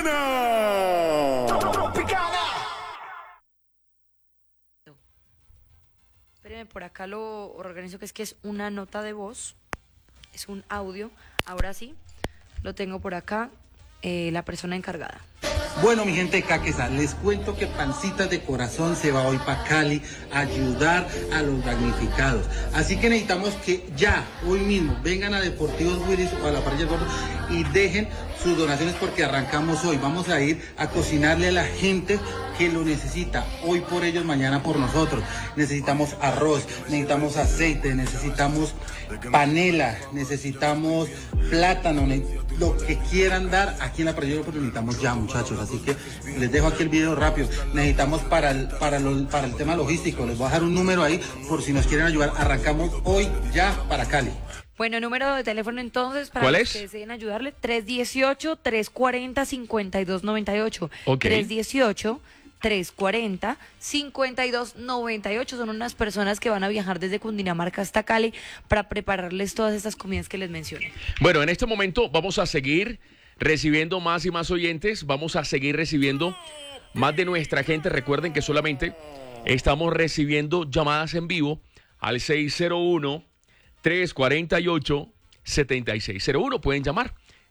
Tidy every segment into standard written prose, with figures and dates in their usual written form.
Tropicana. Espérenme, por acá lo organizo, que es una nota de voz, es un audio. Ahora sí, lo tengo por acá, la persona encargada. Bueno, mi gente de Caquesa, les cuento que Pancitas de Corazón se va hoy para Cali a ayudar a los damnificados. Así que necesitamos que ya, hoy mismo, vengan a Deportivos Willis o a la Parrilla del Gordo y dejen sus donaciones porque arrancamos hoy. Vamos a ir a cocinarle a la gente que lo necesita, hoy por ellos, mañana por nosotros. Necesitamos arroz, necesitamos aceite, necesitamos panela, necesitamos plátano, lo que quieran dar aquí en la Parrilla del Gordo necesitamos ya, muchachos. Así que les dejo aquí el video rápido. Necesitamos para el tema logístico, les voy a dejar un número ahí por si nos quieren ayudar. Arrancamos hoy ya para Cali. Bueno, número de teléfono entonces para los que deseen ayudarle, 318-340-5298. Okay. 318-340-5298. Son unas personas que van a viajar desde Cundinamarca hasta Cali para prepararles todas estas comidas que les mencioné. Bueno, en este momento vamos a seguir recibiendo más y más oyentes. Vamos a seguir recibiendo más de nuestra gente. Recuerden que solamente estamos recibiendo llamadas en vivo al 601-348-7601. Pueden llamar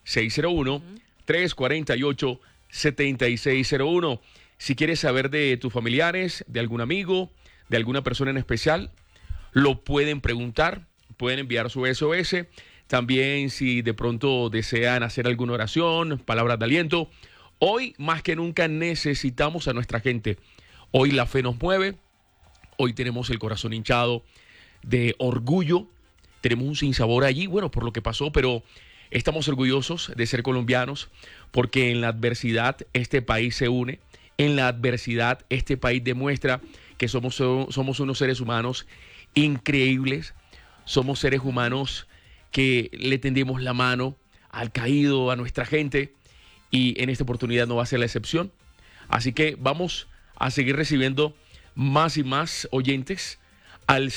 601-348-7601. Si quieres saber de tus familiares, de algún amigo, de alguna persona en especial, lo pueden preguntar, pueden enviar su SOS. También si de pronto desean hacer alguna oración, palabras de aliento. Hoy más que nunca necesitamos a nuestra gente. Hoy la fe nos mueve, hoy tenemos el corazón hinchado de orgullo. Tenemos un sinsabor allí, bueno, por lo que pasó, pero estamos orgullosos de ser colombianos porque en la adversidad este país se une. En la adversidad este país demuestra que somos unos seres humanos increíbles. Somos seres humanos que le tendemos la mano al caído, a nuestra gente, y en esta oportunidad no va a ser la excepción. Así que vamos a seguir recibiendo más y más oyentes al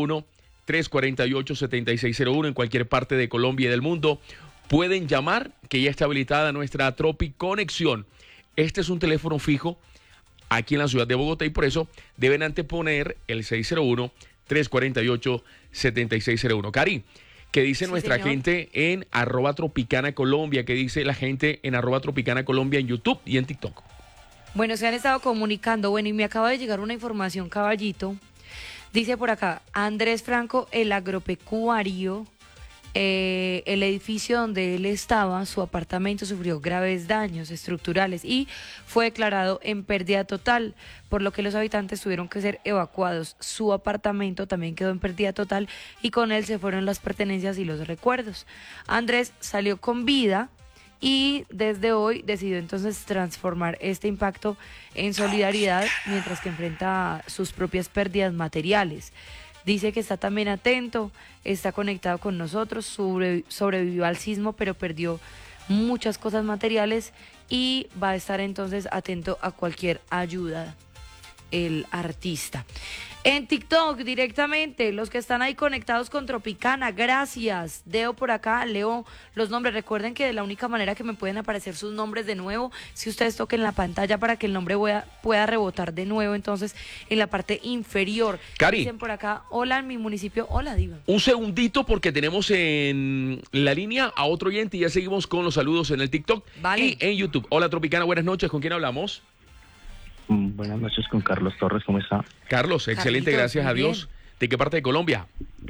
601-348-7601 en cualquier parte de Colombia y del mundo. Pueden llamar, que ya está habilitada nuestra Tropi Conexión. Este es un teléfono fijo aquí en la ciudad de Bogotá y por eso deben anteponer el 601-348-7601. Cari, ¿qué dice nuestra gente en @Tropicana Colombia? ¿Qué dice la gente en @Tropicana Colombia en YouTube y en TikTok? Bueno, se han estado comunicando. Bueno, y me acaba de llegar una información, caballito. Dice por acá, Andrés Franco, el agropecuario, el edificio donde él estaba, su apartamento sufrió graves daños estructurales y fue declarado en pérdida total, por lo que los habitantes tuvieron que ser evacuados. Su apartamento también quedó en pérdida total y con él se fueron las pertenencias y los recuerdos. Andrés salió con vida y desde hoy decidió entonces transformar este impacto en solidaridad mientras que enfrenta sus propias pérdidas materiales. Dice que está también atento, está conectado con nosotros, sobrevivió al sismo, pero perdió muchas cosas materiales y va a estar entonces atento a cualquier ayuda, el artista. En TikTok directamente, los que están ahí conectados con Tropicana, gracias. Leo por acá, leo los nombres. Recuerden que de la única manera que me pueden aparecer sus nombres de nuevo, si ustedes toquen la pantalla para que el nombre pueda rebotar de nuevo, entonces en la parte inferior. Cari. Dicen por acá, hola en mi municipio, hola Diva. Un segundito porque tenemos en la línea a otro oyente y ya seguimos con los saludos en el TikTok y en YouTube. Hola Tropicana, buenas noches, ¿con quién hablamos? Buenas noches, con Carlos Torres, ¿cómo está? Carlos, excelente, Carlitos, gracias a Dios. ¿De qué parte de Colombia?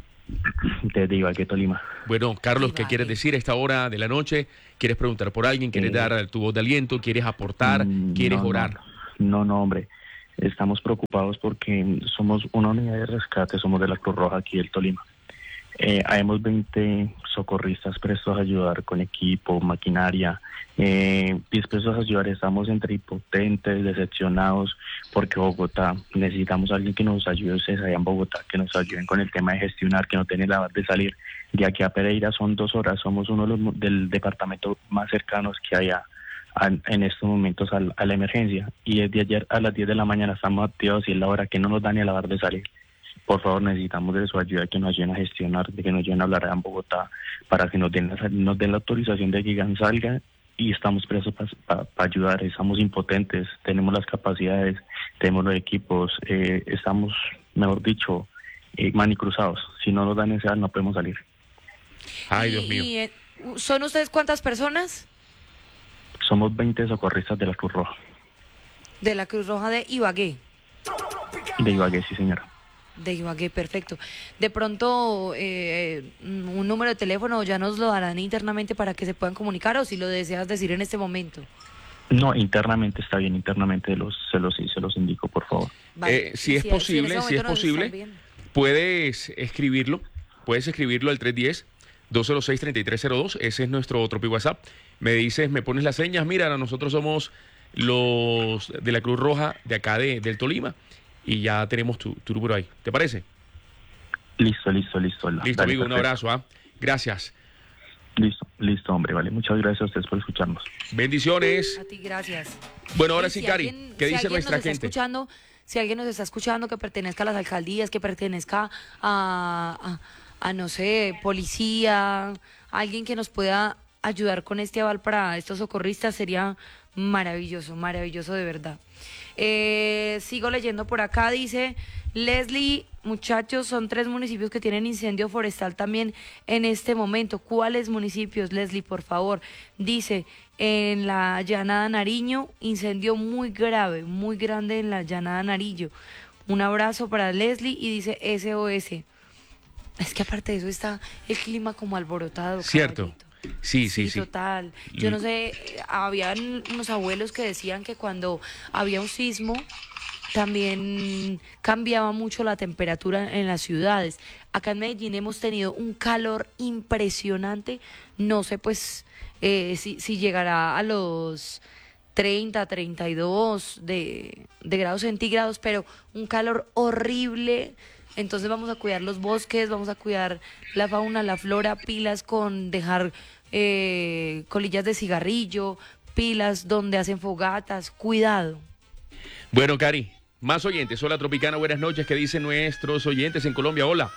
Desde Ibagué, Tolima. Bueno, Carlos, ¿qué Ibagué. quieres decir a esta hora de la noche? ¿Quieres preguntar por alguien? ¿Quieres dar tu voz de aliento? ¿Quieres aportar? ¿Quieres orar? No, hombre. Estamos preocupados porque somos una unidad de rescate, somos de la Cruz Roja aquí del Tolima. Habemos 20 socorristas prestos a ayudar con equipo, maquinaria, dispuestos a ayudar. Estamos entre impotentes, decepcionados, porque Bogotá, necesitamos a alguien que nos ayude, ustedes allá en Bogotá, que nos ayuden con el tema de gestionar, que no tiene la hora de salir. De aquí a Pereira son 2 horas, somos uno de los del departamento más cercanos que hay en estos momentos a la emergencia. Y desde ayer a las 10 de la mañana estamos activados y es la hora que no nos da ni a la hora de salir. Por favor, necesitamos de su ayuda, que nos ayuden a gestionar, de que nos ayuden a hablar en Bogotá, para que nos den la autorización de que Gigan salga y estamos presos para ayudar. Estamos impotentes, tenemos las capacidades, tenemos los equipos, estamos, mejor dicho, manicruzados. Si no nos dan esa, no podemos salir. Ay, Dios mío. ¿Son ustedes cuántas personas? Somos 20 socorristas de la Cruz Roja. De la Cruz Roja de Ibagué. De Ibagué, sí, señora. De Ibagué, perfecto. De pronto, un número de teléfono ya nos lo darán internamente para que se puedan comunicar, o si lo deseas decir en este momento. No, internamente está bien, internamente se los indico, por favor. Vale. Si es posible, puedes escribirlo al 310-206-3302, ese es nuestro Tropi WhatsApp. Me dices, me pones las señas, mira, nosotros somos los de la Cruz Roja de acá del Tolima, y ya tenemos tu número ahí. ¿Te parece? Listo. Listo, Dale, amigo, un perfecto. abrazo. Gracias. Listo, hombre, vale. Muchas gracias a ustedes por escucharnos. Bendiciones. A ti, gracias. Bueno, ahora Y sí, si Cari, alguien- ¿qué si dice alguien nuestra nos está gente? Si alguien nos está escuchando que pertenezca a las alcaldías, que pertenezca a no sé, policía, alguien que nos pueda ayudar con este aval para estos socorristas, sería maravilloso, maravilloso de verdad. Sigo leyendo por acá, dice Leslie, muchachos, son 3 municipios que tienen incendio forestal también en este momento. ¿Cuáles municipios, Leslie, por favor? Dice, en la Llanada Nariño, incendio muy grave, muy grande en la Llanada Nariño. Un abrazo para Leslie y dice SOS. Es que aparte de eso está el clima como alborotado. Cierto. Caballito. Sí. Total. Yo no sé, habían unos abuelos que decían que cuando había un sismo también cambiaba mucho la temperatura en las ciudades. Acá en Medellín hemos tenido un calor impresionante. No sé pues si llegará a los 30, 32 de grados centígrados, pero un calor horrible. Entonces vamos a cuidar los bosques, vamos a cuidar la fauna, la flora, pilas con dejar colillas de cigarrillo, pilas donde hacen fogatas, cuidado. Bueno, Cari, más oyentes. Hola, Tropicana, buenas noches. ¿Qué dicen nuestros oyentes en Colombia? Hola.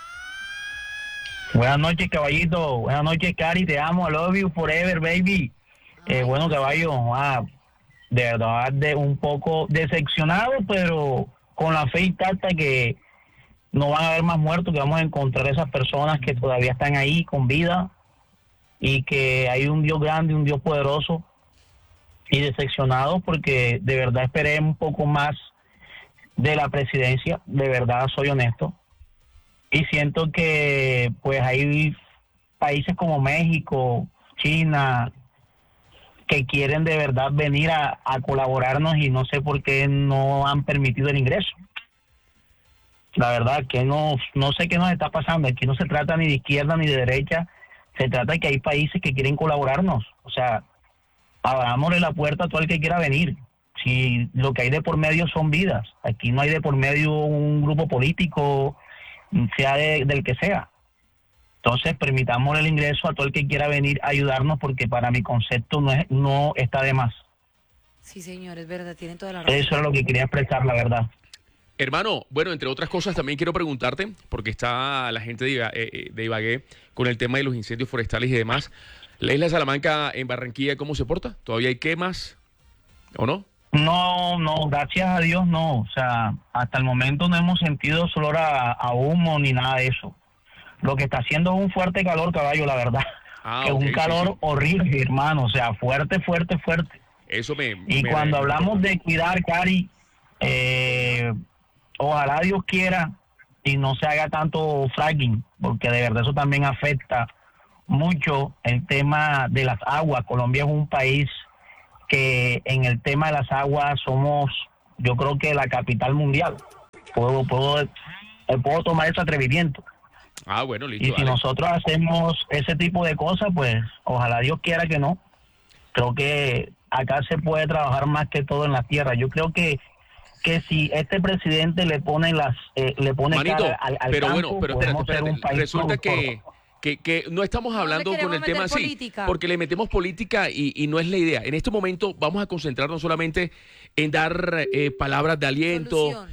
Buenas noches, caballito. Buenas noches, Cari. Te amo. I love you forever, baby. Bueno, caballo, de verdad, un poco decepcionado, pero con la fe intacta que no van a haber más muertos, que vamos a encontrar esas personas que todavía están ahí con vida y que hay un Dios grande, un Dios poderoso, y decepcionado porque de verdad esperé un poco más de la presidencia, de verdad soy honesto, y siento que pues hay países como México, China, que quieren de verdad venir a colaborarnos y no sé por qué no han permitido el ingreso. La verdad que no sé qué nos está pasando. Aquí no se trata ni de izquierda ni de derecha, se trata de que hay países que quieren colaborarnos. O sea, abrámosle la puerta a todo el que quiera venir. Si lo que hay de por medio son vidas, aquí no hay de por medio un grupo político, sea del que sea. Entonces permitamos el ingreso a todo el que quiera venir a ayudarnos, porque para mi concepto no está de más. Sí, señor, es verdad, tienen toda la razón. Eso es lo que quería expresar, la verdad. Hermano, bueno, entre otras cosas también quiero preguntarte, porque está la gente de Ibagué con el tema de los incendios forestales y demás. ¿La isla de Salamanca en Barranquilla cómo se porta? ¿Todavía hay quemas o no? No, gracias a Dios no. O sea, hasta el momento no hemos sentido olor a humo ni nada de eso. Lo que está haciendo es un fuerte calor, caballo, la verdad. Que Ok, un calor sí. horrible, hermano. O sea, fuerte. Eso Y cuando hablamos de cuidar, Cari, ojalá Dios quiera y no se haga tanto fracking, porque de verdad eso también afecta mucho el tema de las aguas. Colombia es un país que en el tema de las aguas somos, yo creo que la capital mundial. Puedo tomar ese atrevimiento. Bueno, listo. Y si dale. nosotros hacemos ese tipo de cosas, pues ojalá Dios quiera que no. Creo que acá se puede trabajar más que todo en la tierra. Yo creo que si este presidente le pone Manito, cara al pero campo, bueno, pero podemos ser un país resulta productor. que no estamos hablando le con el queremos tema meter así, política. porque le metemos política y no es la idea. En este momento vamos a concentrarnos solamente en dar palabras de aliento, Solución.